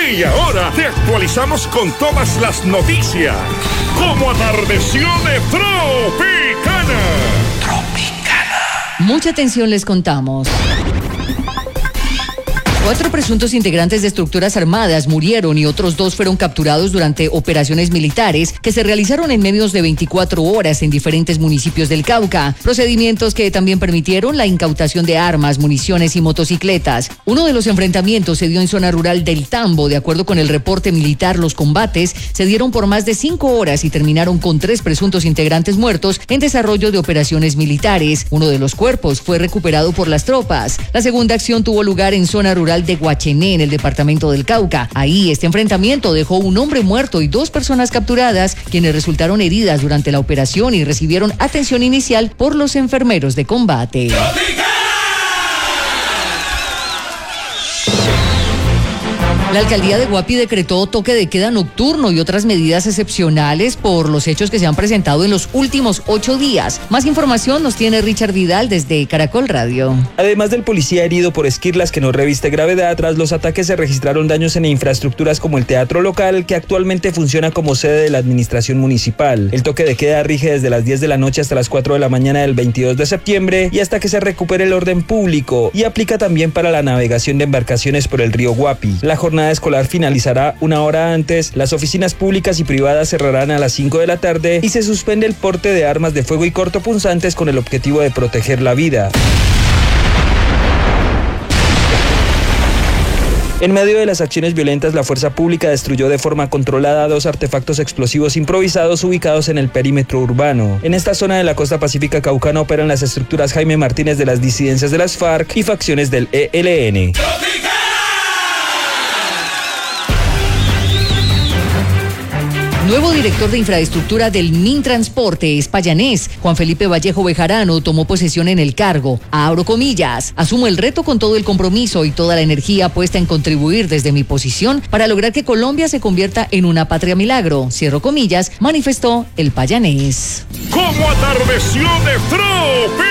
Y ahora te actualizamos con todas las noticias. Como atardeció de Tropicana. Mucha atención les contamos. 4 presuntos integrantes de estructuras armadas murieron y otros 2 fueron capturados durante operaciones militares que se realizaron en menos de 24 horas en diferentes municipios del Cauca. Procedimientos que también permitieron la incautación de armas, municiones y motocicletas. Uno de los enfrentamientos se dio en zona rural del Tambo. De acuerdo con el reporte militar, los combates se dieron por más de 5 horas y terminaron con 3 presuntos integrantes muertos en desarrollo de operaciones militares. Uno de los cuerpos fue recuperado por las tropas. La segunda acción tuvo lugar en zona rural de Guachené, en el departamento del Cauca. Ahí este enfrentamiento dejó un hombre muerto y 2 personas capturadas, quienes resultaron heridas durante la operación y recibieron atención inicial por los enfermeros de combate. La alcaldía de Guapi decretó toque de queda nocturno y otras medidas excepcionales por los hechos que se han presentado en los últimos 8 días. Más información nos tiene Richard Vidal desde Caracol Radio. Además del policía herido por esquirlas que no reviste gravedad, tras los ataques se registraron daños en infraestructuras como el teatro local, que actualmente funciona como sede de la administración municipal. El toque de queda rige desde las 10 de la noche hasta las 4 de la mañana del 22 de septiembre y hasta que se recupere el orden público, y aplica también para la navegación de embarcaciones por el río Guapi. La jornada escolar finalizará 1 hora antes, las oficinas públicas y privadas cerrarán a las 5 de la tarde y se suspende el porte de armas de fuego y cortopunzantes con el objetivo de proteger la vida. En medio de las acciones violentas, la fuerza pública destruyó de forma controlada 2 artefactos explosivos improvisados ubicados en el perímetro urbano. En esta zona de la costa pacífica caucana operan las estructuras Jaime Martínez de las disidencias de las FARC y facciones del ELN. Nuevo director de infraestructura del Mintransporte es payanés. Juan Felipe Vallejo Bejarano tomó posesión en el cargo. Abro comillas. Asumo el reto con todo el compromiso y toda la energía puesta en contribuir desde mi posición para lograr que Colombia se convierta en una patria milagro. Cierro comillas, manifestó el payanés. Como atardeció de Tropicana.